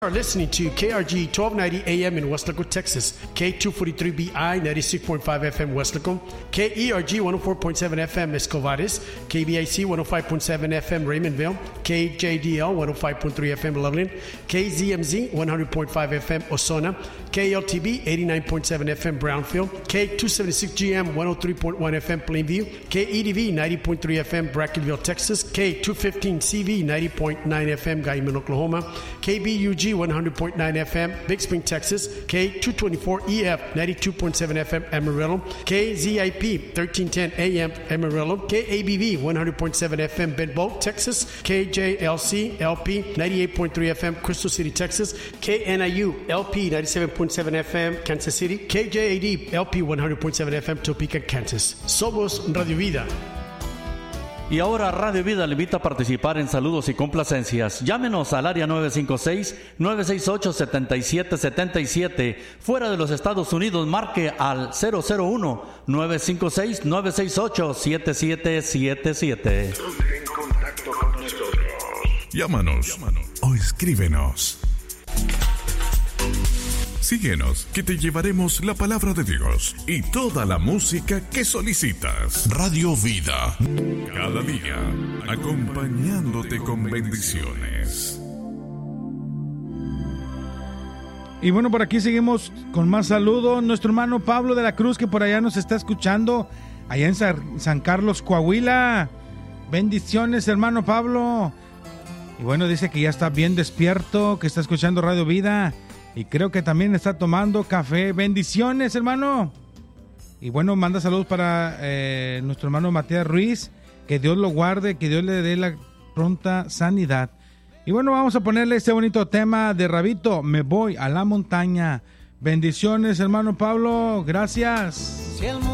are listening to KRG 1290 AM in Weslaco, Texas, K243BI 96.5 FM Weslaco, KERG 104.7 FM Escovares, KBIC 105.7 FM Raymondville, KJDL 105.3 FM Loveland, KZMZ 100.5 FM Osona, KLTB 89.7 FM Brownfield, K276GM 103.1 FM Plainview, KEDV 90.3 FM Brackenville, Texas, K215CV 90.9 FM Guyman, Oklahoma, KBUG 100.9 FM Big Spring, Texas, K224EF 92.7 FM Amarillo, KZIP 1310 AM Amarillo, KABV 100.7 FM Bedboe, Texas, KJLC LP 98.3 FM Crystal City, Texas, KNIU LP 97.7 FM Kansas City, KJAD LP 100.7 FM Topeka, Kansas. Somos Radio Vida. Y ahora Radio Vida le invita a participar en saludos y complacencias. Llámenos al área 956-968-7777. Fuera de los Estados Unidos, marque al 001-956-968-7777. En contacto con nosotros. Llámanos o escríbenos. Síguenos, que te llevaremos la palabra de Dios y toda la música que solicitas. Radio Vida, cada día, acompañándote con bendiciones. Y bueno, por aquí seguimos con más saludos. Nuestro hermano Pablo de la Cruz, que por allá nos está escuchando, allá en San Carlos, Coahuila. Bendiciones, hermano Pablo. Y bueno, dice que ya está bien despierto, que está escuchando Radio Vida. Y creo que también está tomando café. Bendiciones, hermano. Y bueno, manda saludos para nuestro hermano Matías Ruiz. Que Dios lo guarde, que Dios le dé la pronta sanidad. Y bueno, vamos a ponerle este bonito tema de Rabito. Me voy a la montaña. Bendiciones, hermano Pablo. Gracias.